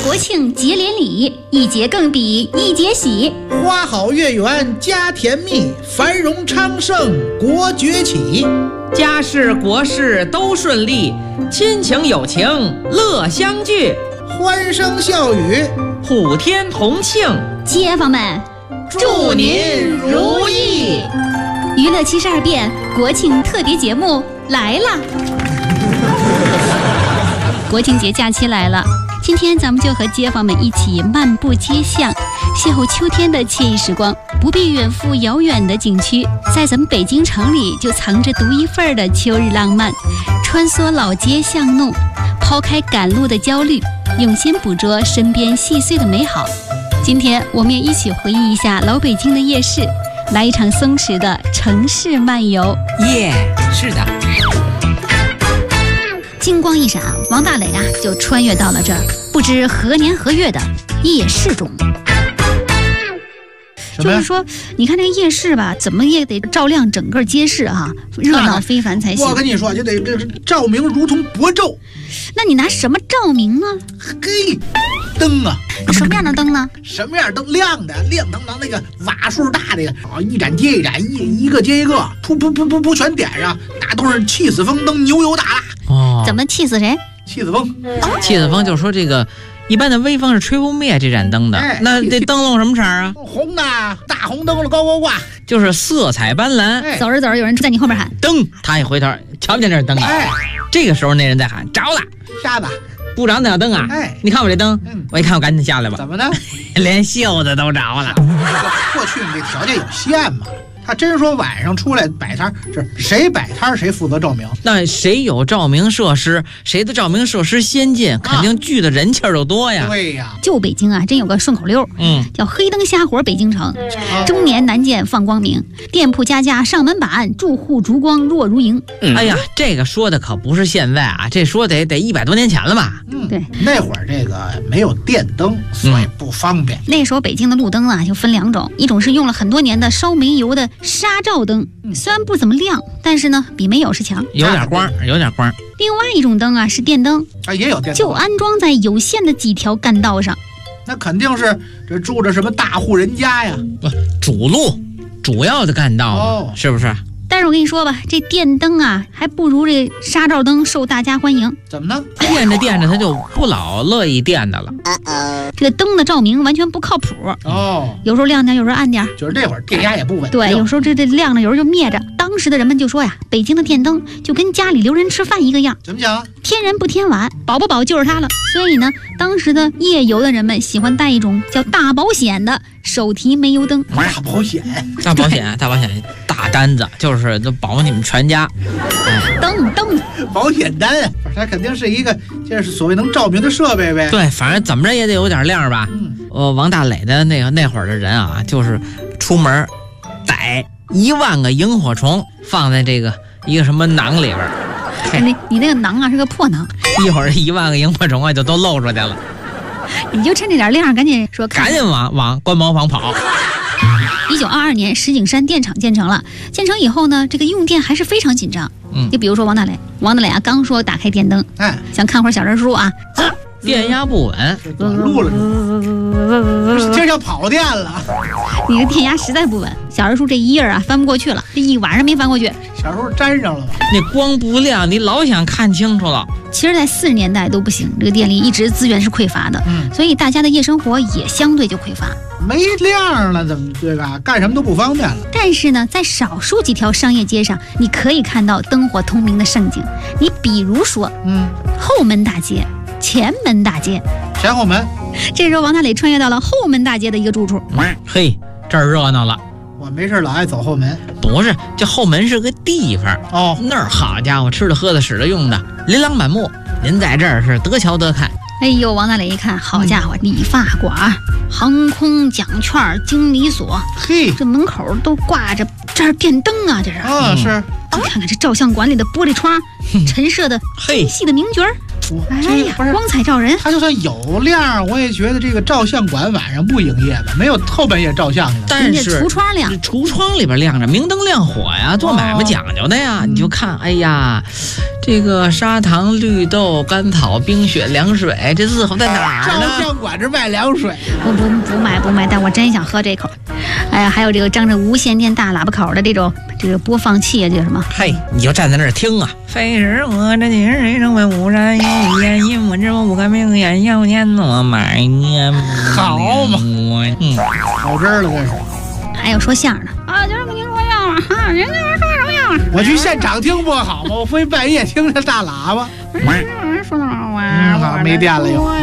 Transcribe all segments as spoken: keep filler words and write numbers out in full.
国庆节连理，一节更比一节喜。 花好月圆家甜蜜，繁荣昌盛国崛起。 家事国事都顺利，亲情友情乐相聚， 欢声笑语普天同庆。 街坊们， 祝您如意！ 娱乐七十二变国庆特别节目来了！国庆节假期来了，今天咱们就和街坊们一起漫步街巷，邂逅秋天的惬意时光。不必远赴遥远的景区，在咱们北京城里就藏着独一份的秋日浪漫。穿梭老街巷弄，抛开赶路的焦虑，用心捕捉身边细碎的美好。今天我们也一起回忆一下老北京的夜市，来一场松弛的城市漫游。 耶、yeah, 是的。 金光一闪，王大雷啊就穿越到了这儿不知何年何月的夜市中。就是说，你看这个夜市吧，怎么也得照亮整个街市哈、啊，热闹非凡才行。 我跟你说，就得这照明如同薄昼。 那你拿什么照明呢？ 嘿，灯啊！ 什么样的灯呢？ 什么样灯？亮的，亮堂堂那个瓦数大的啊，一盏接一盏，一一个接一个，噗噗噗噗噗全点上，那都是气死风灯，牛油大蜡。 哦， 怎么气死谁？ 气死风， 气死风就是说这个。一般的微风是吹不灭这盏灯的，哎、那这灯笼什么色儿啊？ 红的，大红灯笼高高挂， 就是色彩斑斓。 哎、走着走着，有人在你后面喊灯，他一回头，瞧不见这是灯啊！哎、这个时候那人在喊着了， 瞎子， 不着那小灯啊！哎，你看我这灯，嗯、我一看我赶紧下来吧。 怎么呢？ 连袖子都着了。 过去你这条件有限嘛。他真说晚上出来摆摊，是谁摆摊谁负责照明。 那谁有照明设施，谁的照明设施先进，肯定聚的人气儿就多呀。 对呀， 就北京啊，真有个顺口溜，嗯，叫黑灯瞎火北京城，嗯、中年难见放光明，店铺家家上门板，住户烛光若如萤。 嗯、哎呀，这个说的可不是现在啊，这说得得一百多年前了吧？ 嗯，对，那会儿这个没有电灯，所以不方便。 嗯、那时候北京的路灯啊，就分两种，一种是用了很多年的烧煤油的纱罩灯，虽然不怎么亮，但是呢比没有是强， 有点光，有点光。 另外一种灯啊是电灯啊，也有电灯， 就安装在有限的几条干道上。 那肯定是这住着什么大户人家呀， 主路主要的干道、哦、是不是？ 但是我跟你说吧，这电灯啊还不如这纱罩灯受大家欢迎。 怎么呢？ 电着电着他就不老乐意电的了。 这个灯的照明完全不靠谱哦， 有时候亮点，有时候暗点。 就是这会儿电压也不稳定。 对，有时候这这亮着，有时候就灭着。当时的人们就说呀，北京的电灯就跟家里留人吃饭一个样。 怎么讲？ 添人不添碗，饱不饱就是它了。所以呢，当时的夜游的人们喜欢带一种叫大保险的手提煤油灯。 大保险， 大保险，大保险，大单子，就是都保你们全家。 灯灯， 保险单，它肯定是一个就是所谓能照明的设备呗。 对，反正怎么着也得有点亮吧。嗯，呃，王大磊的那个那会儿的人啊，就是出门逮一万个萤火虫，放在这个一个什么囊里边。 你你那个囊啊是个破囊， 一会儿一万个萤火虫啊就都露出去了。 你就趁这点亮，赶紧说， 赶紧往往关茅房跑。 一九二二年，石景山电厂建成了。建成以后呢，这个用电还是非常紧张。嗯，就比如说王大磊，王大磊啊，刚说打开电灯，哎，想看会儿小人书啊， 电压不稳， 短路了，这叫跑电了。 你的电压实在不稳，小人书这一页啊翻不过去了，这一晚上没翻过去， 小人书粘上了吧？ 那光不亮，你老想看清楚了。 其实，在四十年代都不行，这个电力一直资源是匮乏的，嗯，所以大家的夜生活也相对就匮乏。 没亮了，怎么对吧？干什么都不方便了。 但是呢，在少数几条商业街上，你可以看到灯火通明的盛景。你比如说，嗯，后门大街、前门大街、 前后门。 这时候，王大磊穿越到了后门大街的一个住处。 嘿，这儿热闹了。 我没事老爱走后门。 不是，这后门是个地方哦，那儿好家伙，吃的喝的使的用的琳琅满目。您在这儿是得瞧得看。 哎呦，王大磊一看，好家伙，理发馆、航空奖券经理所，嘿，这门口都挂着这儿电灯啊，这是啊，是。 你看看这照相馆里的玻璃窗，陈设的精细的名角儿， 哎呀，光彩照人。 它就算有亮，我也觉得这个照相馆晚上不营业的，没有后半夜照相的。 但是橱窗亮， 橱窗里边亮着，明灯亮火呀，做买卖讲究的呀。哦、你就看，哎呀，这个砂糖、绿豆、甘草、冰雪、凉水，这字号在哪儿呢？ 照相馆这卖凉水， 不不不买不买，但我真想喝这口。哎呀，还有这个张着无线电大喇叭口的这种这个播放器啊，这叫什么？ 嘿，你就站在那儿听啊。非是我这今日成为无人有眼，因我之我不敢明眼，要念我买念。 好嘛， 嗯， 好这儿了这是。 还有说相声的啊，就是不听说相声啊，人家说什么相声？ 我去现场听不好吗？我非半夜听着大喇叭。 说的好啊， 好没电了又。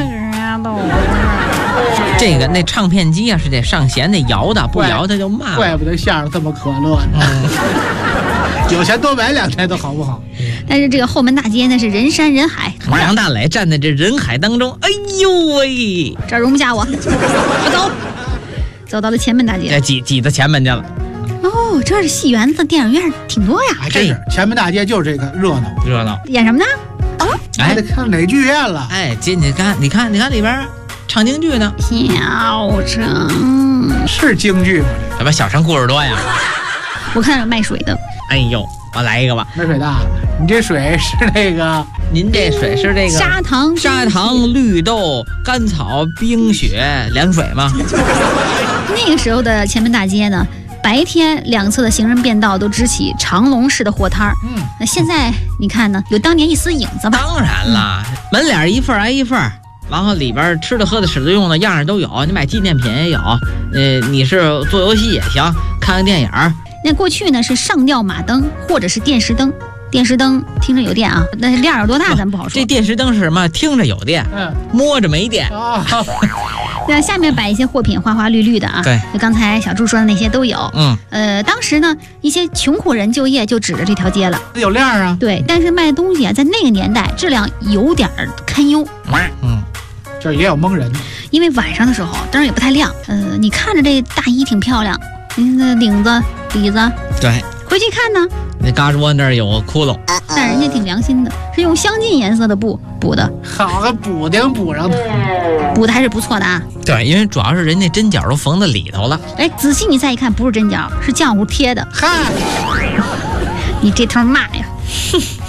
这个那唱片机啊是得上弦得摇的，不摇它就慢了。 怪不得相声这么可乐呢。嗯、有钱多买两台都好不好？ 但是这个后门大街那是人山人海， 杨大磊站在这人海当中，哎呦喂， 这儿容不下我，我走，走到了前门大街， 挤挤到前门去了。 哦，这是戏园子、电影院挺多呀。 还真是，前门大街就是这个热闹热闹。 演什么呢？ 啊，还得看哪剧院了。 哎，进去看，你看，你看里边唱京剧呢。 小城是京剧吗？ 什么小城故事多呀？ 我看有卖水的。 哎呦，我来一个吧。 卖水大，你这水是那个？ 您这水是这个砂糖、 砂糖、绿豆、甘草、冰雪、凉水吗？ 那个时候的前门大街呢，白天两侧的行人便道都支起长龙式的货摊儿。嗯，那现在你看呢，有当年一丝影子吧？ 当然了，嗯、门脸一份挨一份，然后里边吃的、喝的、使的、用的样样都有。你买纪念品也有，呃，你是做游戏也行，看个电影。 那过去呢是上吊马灯或者是电石灯。电石灯听着有电啊，但是亮有多大咱不好说。 这电石灯是什么？听着有电，嗯，摸着没电啊。 那下面摆一些货品，花花绿绿的啊。 对， 就刚才小朱说的那些都有。嗯，呃，当时呢，一些穷苦人就业就指着这条街了。 有亮啊。 对，但是卖东西啊，在那个年代质量有点堪忧。 嗯，这也有蒙人。 因为晚上的时候灯也不太亮。呃，你看着这大衣挺漂亮，那领子、底子。 对。 回去看呢。 那嘎吱窝那儿有个窟窿， 但人家挺良心的，是用相近颜色的布补的。 好个补丁补上的， 补的还是不错的啊。 对，因为主要是人家针脚都缝在里头了。 哎，仔细你再一看，不是针脚，是浆糊贴的。 嗨， 你这头骂呀！哼。